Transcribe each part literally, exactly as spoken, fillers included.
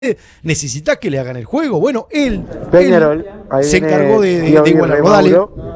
necesita que le hagan el juego. Bueno, él, Peñarol, él se encargó de, de, de igualarlo. Dale.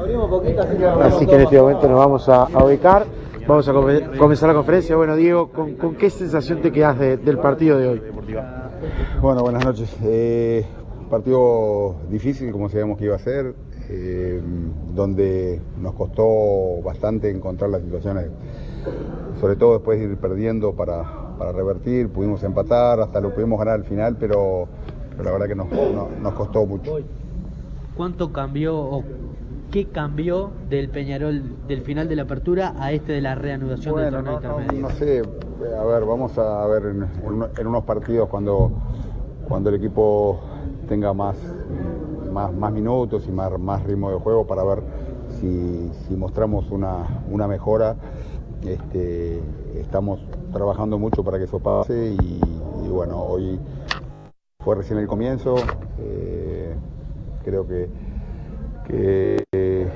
Así que en este momento nos vamos a, a ubicar. Vamos a come, comenzar la conferencia. Bueno, Diego, ¿con, con qué sensación te quedas de, del partido de hoy? Bueno, buenas noches. Eh, partido difícil, como sabíamos que iba a ser, eh, donde nos costó bastante encontrar las situaciones, sobre todo después de ir perdiendo para, para revertir. Pudimos empatar, hasta lo pudimos ganar al final, pero, pero la verdad que nos, no, nos costó mucho. ¿Cuánto cambió o qué cambió del Peñarol del final de la apertura a este de la reanudación bueno, del torneo no, intermedio? No, no sé, a ver, vamos a ver en, en, en unos partidos cuando, cuando el equipo tenga más, más, más minutos y más, más ritmo de juego para ver si, si mostramos una, una mejora. Este, estamos trabajando mucho para que eso pase y, y bueno, hoy fue recién el comienzo. Eh, creo que, que eh,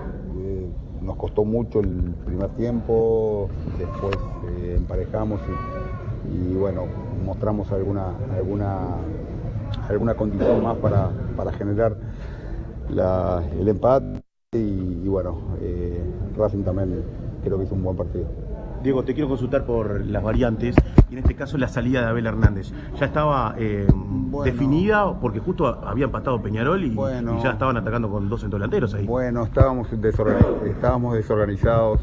nos costó mucho el primer tiempo, después eh, emparejamos y, y bueno, mostramos alguna, alguna, alguna condición más para, para generar la, el empate y, y bueno, eh, Racing también creo que hizo un buen partido. Diego, te quiero consultar por las variantes y en este caso la salida de Abel Hernández. ¿Ya estaba eh, bueno, definida? Porque justo había empatado Peñarol y, bueno, y ya estaban atacando con dos centrodelanteros ahí. Bueno, estábamos, desorganizados, estábamos desorganizados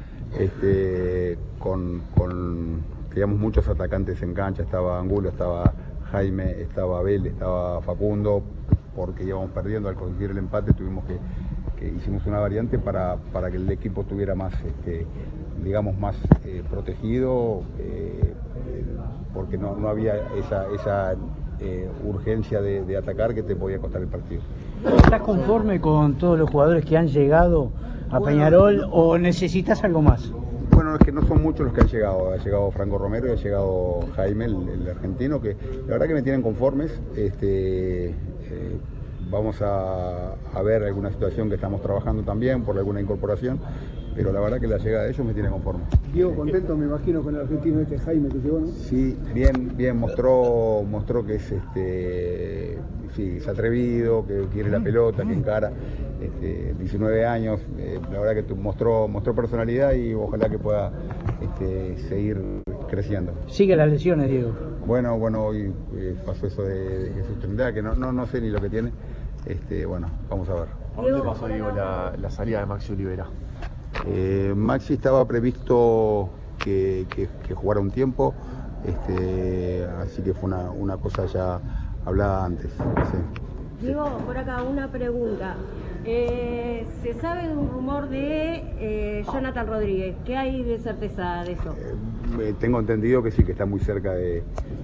este, con, con teníamos muchos atacantes en cancha. Estaba Angulo, estaba Jaime, estaba Abel, estaba Facundo. Porque íbamos perdiendo al conseguir el empate, tuvimos que, que hicimos una variante para, para que el equipo tuviera más, este, digamos, más eh, protegido, eh, eh, porque no, no había esa, esa eh, urgencia de, de atacar que te podía costar el partido. ¿Estás conforme con todos los jugadores que han llegado a bueno, Peñarol o necesitas algo más? Bueno, es que no son muchos los que han llegado. Ha llegado Franco Romero y ha llegado Jaime, el, el argentino, que la verdad que me tienen conformes. Este, eh, vamos a, a ver alguna situación que estamos trabajando también por alguna incorporación, pero la verdad que la llegada de ellos me tiene conforme. Diego, contento me imagino con el argentino este Jaime que llegó, ¿no? Sí, bien, bien, mostró, mostró que es este, sí, es atrevido, que quiere la pelota, que encara. Este, diecinueve años, eh, la verdad que mostró, mostró personalidad y ojalá que pueda este, seguir creciendo. Sigue las lesiones, Diego. Bueno, bueno, hoy eh, pasó eso de, de Jesús Trindade, que no, no, no sé ni lo que tiene. Este, bueno, vamos a ver. ¿A dónde pasó, Diego, la, la salida de Maxi Olivera? Eh, Maxi estaba previsto que, que, que jugara un tiempo, este, así que fue una, una cosa ya hablada antes. Sí. Diego, por acá una pregunta. Eh, se sabe de un rumor de eh, Jonathan Rodríguez. ¿Qué hay de certeza de eso? Eh, tengo entendido que sí, que está muy cerca de,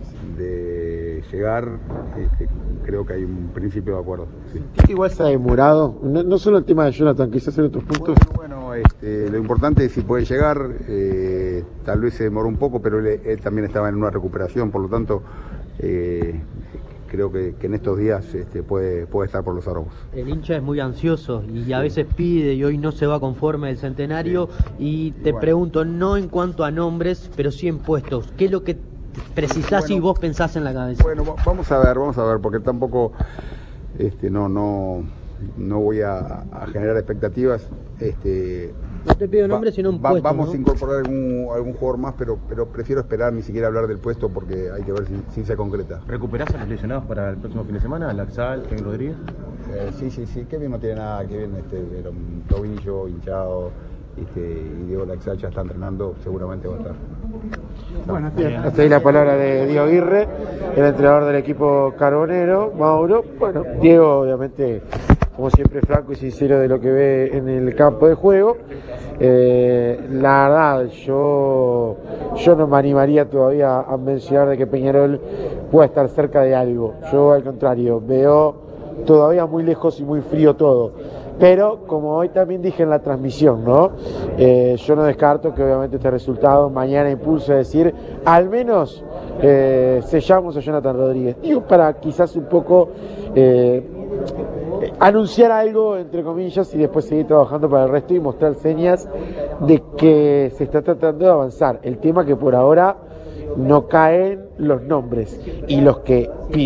de llegar. Este, creo que hay un principio de acuerdo. Sí. Igual se ha demorado, no, no solo el tema de Jonathan, quizás en otros puntos. Bueno, bueno este, lo importante es si puede llegar. Eh, tal vez se demoró un poco, pero él, él también estaba en una recuperación, por lo tanto... Eh, creo que, que en estos días este, puede, puede estar por los aromos. El hincha es muy ansioso y a veces pide y hoy no se va conforme del centenario. Sí. Y te bueno. pregunto, no en cuanto a nombres, pero sí en puestos. ¿Qué es lo que precisás bueno, y vos pensás en la cabeza? Bueno, vamos a ver, vamos a ver, porque tampoco este, no, no, no voy a, a generar expectativas. Este, no te pido nombres, sino un va, puesto. Vamos ¿no? a incorporar algún, algún jugador más, pero, pero prefiero esperar ni siquiera hablar del puesto porque hay que ver si, si se concreta. ¿Recuperás a los lesionados para el próximo fin de semana? ¿Laxal, Kevin Rodríguez? Eh, sí, sí, sí. Kevin no tiene nada. Kevin este, era un tobillo hinchado. Este, y Diego Laxal ya está entrenando, seguramente va a estar. Bueno, bien. Hasta ahí la palabra de Diego Aguirre, el entrenador del equipo carbonero, Mauro. Bueno, Diego obviamente, como siempre, franco y sincero de lo que ve en el campo de juego. Eh, la verdad, yo, yo no me animaría todavía a mencionar de que Peñarol pueda estar cerca de algo. Yo, al contrario, veo todavía muy lejos y muy frío todo. Pero, como hoy también dije en la transmisión, ¿no? Eh, yo no descarto que obviamente este resultado mañana impulse a decir, al menos eh, sellamos a Jonathan Rodríguez. Digo, para quizás un poco eh, anunciar algo, entre comillas, y después seguir trabajando para el resto y mostrar señas de que se está tratando de avanzar. El tema que por ahora no caen los nombres y los que